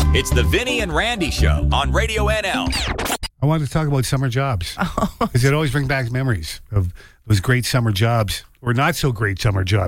It's the Vinny and Randy Show on Radio NL. I wanted to talk about summer jobs because it always brings back memories of those great summer jobs or not so great summer jobs.